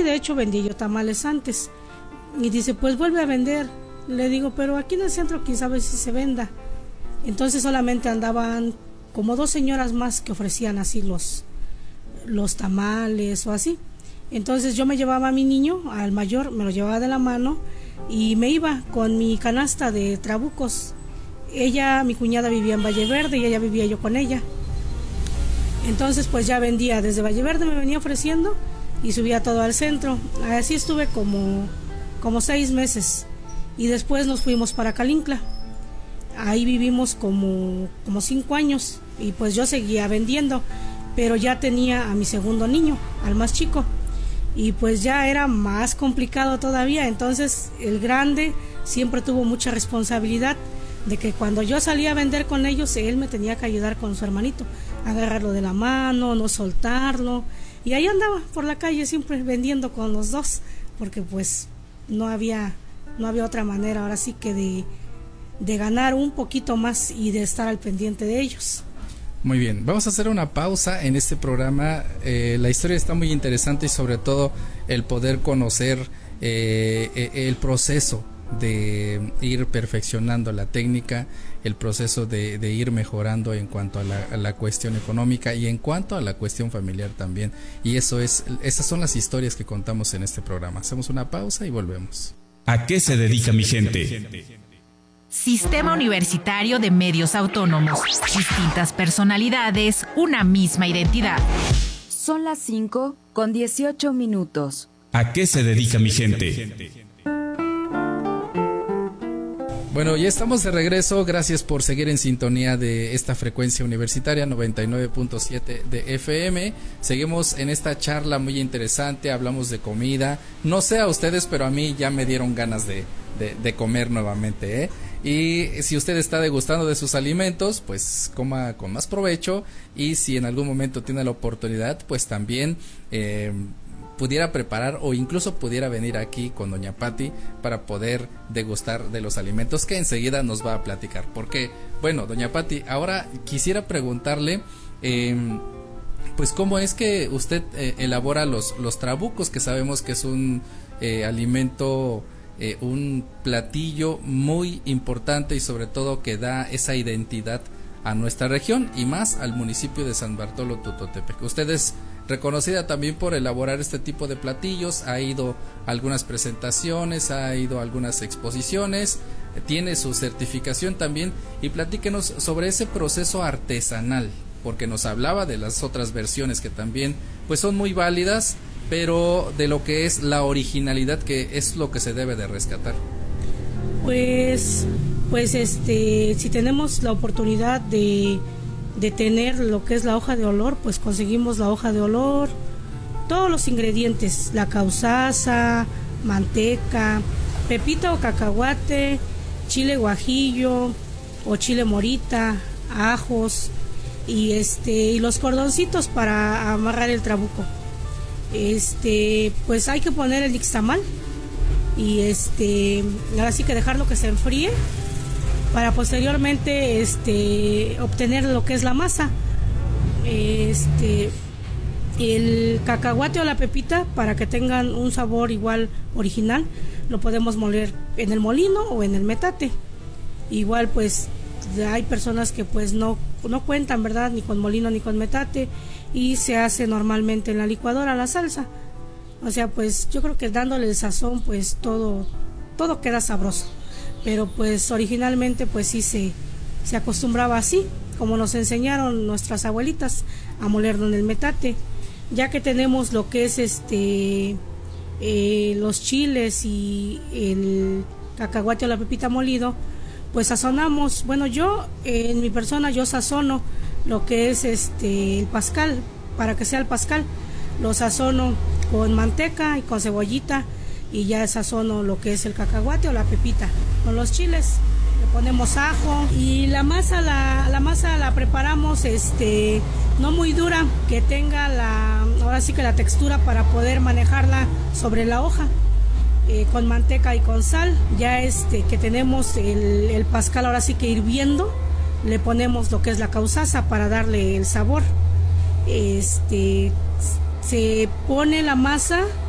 de hecho vendía yo tamales antes. Y dice, pues vuelve a vender. Le digo, pero aquí en el centro quién sabe si se venda. Entonces solamente andaban como 2 señoras más que ofrecían así los tamales o así. Entonces yo me llevaba a mi niño, al mayor, me lo llevaba de la mano y me iba con mi canasta de trabucos. Mi cuñada vivía en Valle Verde y ella vivía yo con ella. Entonces pues ya vendía desde Valle Verde, me venía ofreciendo y subía todo al centro. Así estuve como 6 meses y después nos fuimos para Calincla. Ahí vivimos como 5 años y pues yo seguía vendiendo, pero ya tenía a mi segundo niño, al más chico, y pues ya era más complicado todavía. Entonces el grande siempre tuvo mucha responsabilidad de que cuando yo salía a vender con ellos, él me tenía que ayudar con su hermanito, agarrarlo de la mano, no soltarlo, y ahí andaba por la calle siempre vendiendo con los dos, porque pues no había otra manera ahora sí que de ganar un poquito más y de estar al pendiente de ellos. Muy bien, vamos a hacer una pausa en este programa. La historia está muy interesante y sobre todo el poder conocer el proceso de ir perfeccionando la técnica, el proceso de ir mejorando en cuanto a la cuestión económica y en cuanto a la cuestión familiar también. Y esas son las historias que contamos en este programa. Hacemos una pausa y volvemos. ¿A qué se dedica mi gente? Sistema Universitario de Medios Autónomos. Distintas personalidades, una misma identidad. Son las 5:18. ¿A qué se dedica mi gente? Bueno, ya estamos de regreso. Gracias por seguir en sintonía de esta frecuencia universitaria 99.7 de FM. Seguimos en esta charla muy interesante. Hablamos de comida. No sé a ustedes, pero a mí ya me dieron ganas de comer nuevamente, ¿eh? Y si usted está degustando de sus alimentos, pues coma con más provecho. Y si en algún momento tiene la oportunidad, pues también pudiera preparar o incluso pudiera venir aquí con doña Patti para poder degustar de los alimentos que enseguida nos va a platicar. Porque, bueno, doña Patti, ahora quisiera preguntarle, pues cómo es que usted elabora los trabucos, que sabemos que es un alimento, un platillo muy importante y sobre todo que da esa identidad a nuestra región y más al municipio de San Bartolo Tutotepec. Usted es reconocida también por elaborar este tipo de platillos, ha ido a algunas presentaciones, ha ido a algunas exposiciones, tiene su certificación también, y platíquenos sobre ese proceso artesanal, porque nos hablaba de las otras versiones que también pues son muy válidas, pero de lo que es la originalidad, que es lo que se debe de rescatar. Pues si tenemos la oportunidad de tener lo que es la hoja de olor, pues conseguimos la hoja de olor, todos los ingredientes, la causaza, manteca, pepita o cacahuate, chile guajillo o chile morita, ajos y los cordoncitos para amarrar el trabuco. Pues hay que poner el nixtamal y ahora sí que dejarlo que se enfríe para posteriormente obtener lo que es la masa. El cacahuate o la pepita, para que tengan un sabor igual original, lo podemos moler en el molino o en el metate. Igual pues hay personas que pues no cuentan, ¿verdad?, ni con molino ni con metate, y se hace normalmente en la licuadora la salsa. O sea, pues yo creo que dándole el sazón, pues todo queda sabroso. Pero pues originalmente pues sí se acostumbraba así, como nos enseñaron nuestras abuelitas, a molerlo en el metate. Ya que tenemos lo que es los chiles y el cacahuate o la pepita molido, pues sazonamos. Bueno, yo en mi persona yo sazono lo que es el pascal, para que sea el pascal, lo sazono con manteca y con cebollita, y ya sazono lo que es el cacahuate o la pepita. Con los chiles le ponemos ajo, y la masa la preparamos no muy dura, que tenga ahora sí que la textura para poder manejarla sobre la hoja. Con manteca y con sal. Ya que tenemos el pascal ahora sí que hirviendo, le ponemos lo que es la causaza para darle el sabor. Se pone la masa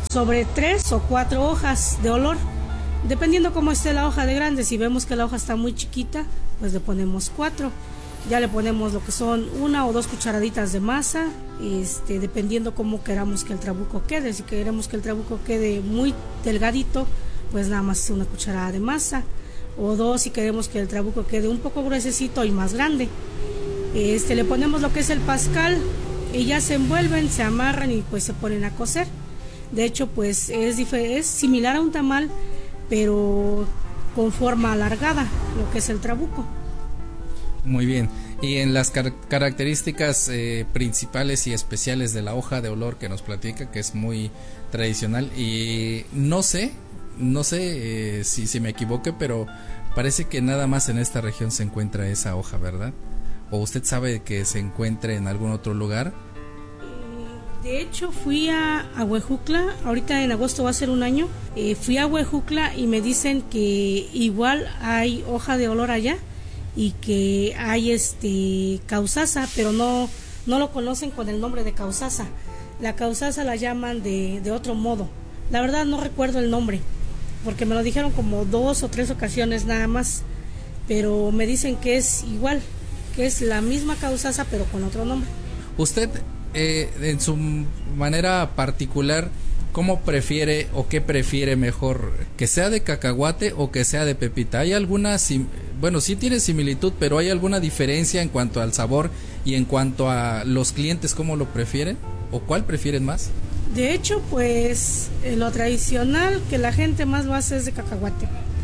sobre 3 o 4 hojas de olor, dependiendo cómo esté la hoja de grande. Si vemos que la hoja está muy chiquita, pues le ponemos 4. Ya le ponemos lo que son 1 o 2 cucharaditas de masa, dependiendo cómo queramos que el trabuco quede. Si queremos que el trabuco quede muy delgadito, pues nada más 1 cucharada de masa, o 2 si queremos que el trabuco quede un poco gruesecito y más grande. Le ponemos lo que es el pascal y ya se envuelven, se amarran y pues se ponen a cocer. De hecho, pues es similar a un tamal, pero con forma alargada, lo que es el trabuco. Muy bien. Y en las características principales y especiales de la hoja de olor que nos platica, que es muy tradicional, y no sé si me equivoque, pero parece que nada más en esta región se encuentra esa hoja, ¿verdad? ¿O usted sabe que se encuentre en algún otro lugar? De hecho, fui a Huejucla, ahorita en agosto va a ser un año. Fui a Huejucla y me dicen que igual hay hoja de olor allá y que hay causaza, pero no lo conocen con el nombre de causaza. La causaza la llaman de otro modo. La verdad no recuerdo el nombre, porque me lo dijeron como 2 o 3 ocasiones nada más, pero me dicen que es igual, que es la misma causaza pero con otro nombre. Usted, en su manera particular, ¿cómo prefiere o qué prefiere mejor? ¿Que sea de cacahuate o que sea de pepita? ¿Hay alguna, bueno, sí tiene similitud, pero hay alguna diferencia en cuanto al sabor y en cuanto a los clientes, cómo lo prefieren? ¿O cuál prefieren más? De hecho, pues lo tradicional que la gente más lo hace es de cacahuate,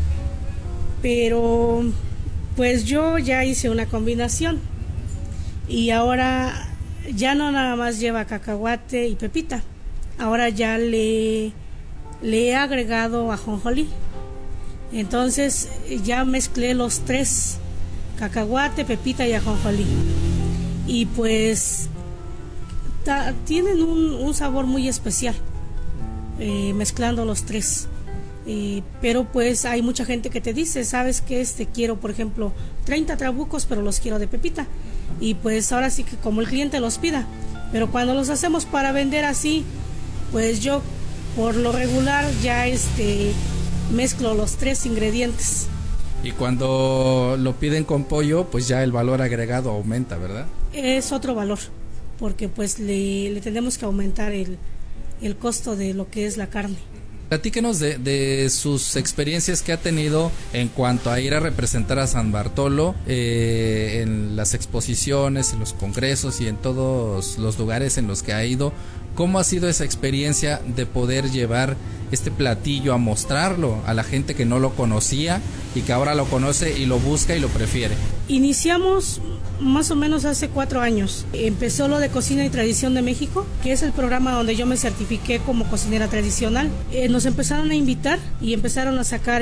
pero pues yo ya hice una combinación y ahora ya no nada más lleva cacahuate y pepita, ahora ya le he agregado ajonjolí. Entonces ya mezclé los 3, cacahuate, pepita y ajonjolí, y pues tienen un sabor muy especial mezclando los 3. Pero pues hay mucha gente que te dice, ¿sabes qué? Quiero, por ejemplo, 30 trabucos, pero los quiero de pepita. Y pues ahora sí que como el cliente los pida. Pero cuando los hacemos para vender así, pues yo por lo regular ya mezclo los 3 ingredientes. Y cuando lo piden con pollo, pues ya el valor agregado aumenta, ¿verdad? Es otro valor, porque pues le tenemos que aumentar el costo de lo que es la carne. Platíquenos de sus experiencias que ha tenido en cuanto a ir a representar a San Bartolo en las exposiciones, en los congresos y en todos los lugares en los que ha ido. ¿Cómo ha sido esa experiencia de poder llevar este platillo a mostrarlo a la gente que no lo conocía y que ahora lo conoce y lo busca y lo prefiere? Iniciamos más o menos hace 4 años. Empezó lo de Cocina y Tradición de México, que es el programa donde yo me certifiqué como cocinera tradicional. Nos empezaron a invitar y empezaron a sacar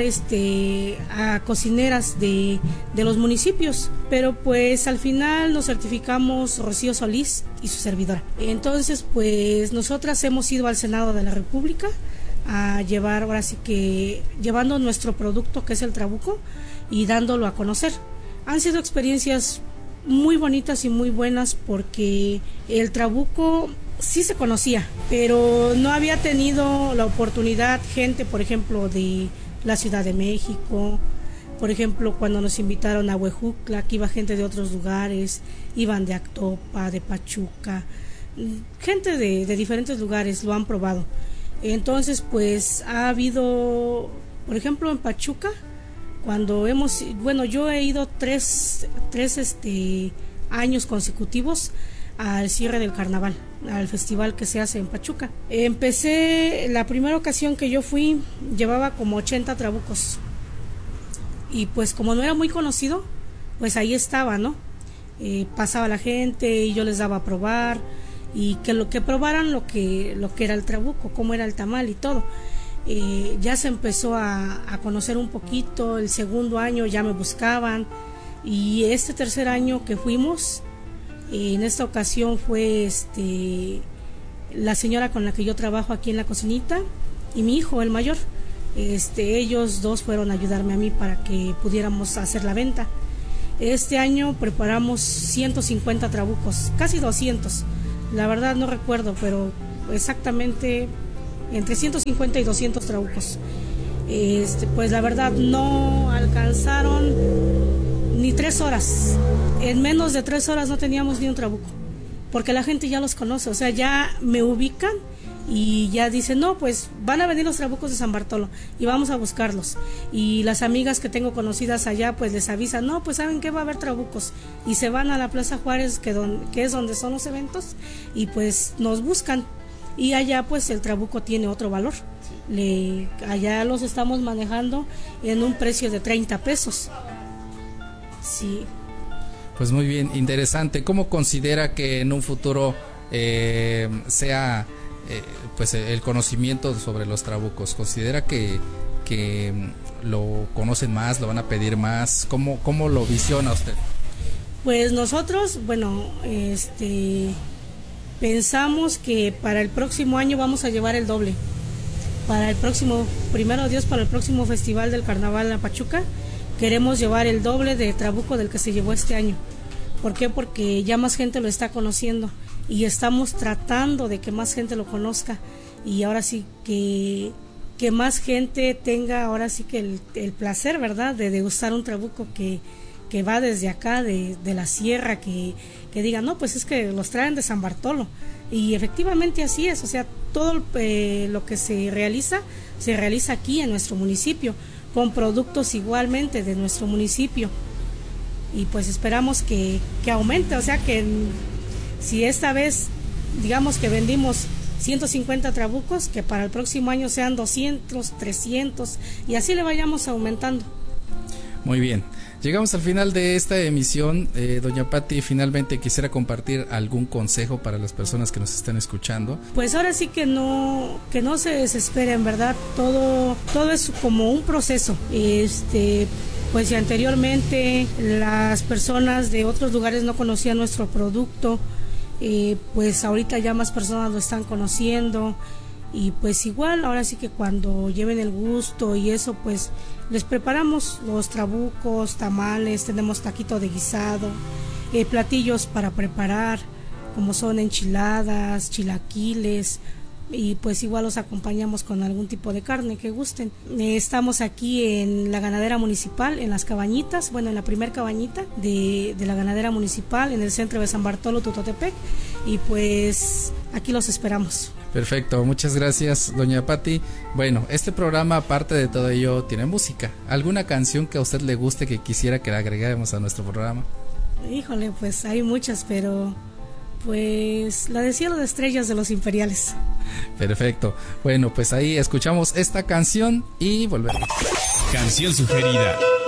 a cocineras de los municipios, pero pues al final nos certificamos Rocío Solís y su servidora. Entonces pues nosotras hemos ido al Senado de la República a llevar, ahora sí que llevando nuestro producto, que es el trabuco, y dándolo a conocer. Han sido experiencias muy bonitas y muy buenas, porque el trabuco sí se conocía, pero no había tenido la oportunidad gente, por ejemplo, de la Ciudad de México, por ejemplo, cuando nos invitaron a Huejucla, que iba gente de otros lugares, iban de Actopa, de Pachuca, gente de diferentes lugares lo han probado. Entonces pues ha habido, por ejemplo, en Pachuca, cuando yo he ido tres años consecutivos al cierre del carnaval, al festival que se hace en Pachuca. Empecé, la primera ocasión que yo fui, llevaba como 80 trabucos, y pues como no era muy conocido, pues ahí estaba, ¿no? Pasaba la gente y yo les daba a probar, y que probaran lo que era el trabuco, cómo era el tamal y todo. Ya se empezó a conocer un poquito. El segundo año ya me buscaban, y este tercer año que fuimos, en esta ocasión fue la señora con la que yo trabajo aquí en la cocinita y mi hijo, el mayor. Ellos dos fueron a ayudarme a mí para que pudiéramos hacer la venta. Este año preparamos 150 trabucos, casi 200. La verdad no recuerdo, pero exactamente entre 150 y 200 trabucos. Pues la verdad no alcanzaron ni 3 horas. En menos de 3 horas no teníamos ni un trabuco, porque la gente ya los conoce, o sea, ya me ubican y ya dicen, no, pues van a venir los trabucos de San Bartolo y vamos a buscarlos. Y las amigas que tengo conocidas allá pues les avisan, no, pues saben que va a haber trabucos, y se van a la Plaza Juárez, que es donde son los eventos, y pues nos buscan. Y allá pues el trabuco tiene otro valor. Allá los estamos manejando en un precio de 30 pesos. Sí. Pues muy bien, interesante. ¿Cómo considera que en un futuro sea pues el conocimiento sobre los trabucos? ¿Considera que lo conocen más, lo van a pedir más? ¿Cómo lo visiona usted? Pues nosotros, bueno, pensamos que para el próximo año vamos a llevar el doble. Para el próximo, primero Dios, para el próximo Festival del Carnaval de Pachuca, queremos llevar el doble de trabuco del que se llevó este año. ¿Por qué? Porque ya más gente lo está conociendo y estamos tratando de que más gente lo conozca, y ahora sí que más gente tenga ahora sí que el placer, ¿verdad?, de degustar un trabuco que va desde acá, de la sierra, que digan, no, pues es que los traen de San Bartolo. Y efectivamente así es, o sea, todo lo que se realiza aquí en nuestro municipio, con productos igualmente de nuestro municipio. Y pues esperamos que aumente, o sea, que si esta vez, digamos que vendimos 150 trabucos, que para el próximo año sean 200, 300, y así le vayamos aumentando. Muy bien. Llegamos al final de esta emisión. Doña Pati, finalmente quisiera compartir algún consejo para las personas que nos están escuchando. Pues ahora sí que no se desesperen, ¿verdad? Todo es como un proceso. Pues si anteriormente las personas de otros lugares no conocían nuestro producto, pues ahorita ya más personas lo están conociendo. Y pues igual, ahora sí que cuando lleven el gusto y eso, pues les preparamos los trabucos, tamales, tenemos taquito de guisado, platillos para preparar, como son enchiladas, chilaquiles, y pues igual los acompañamos con algún tipo de carne que gusten. Estamos aquí en la ganadera municipal, en las cabañitas, bueno, en la primer cabañita de la ganadera municipal, en el centro de San Bartolo, Tutotepec, y pues aquí los esperamos. Perfecto, muchas gracias, doña Pati. Bueno, este programa, aparte de todo ello, tiene música. ¿Alguna canción que a usted le guste que quisiera que le agregáramos a nuestro programa? Híjole, pues hay muchas, pero pues la de Cielo de Estrellas de Los Imperiales. Perfecto. Bueno, pues ahí escuchamos esta canción y volvemos. Canción sugerida.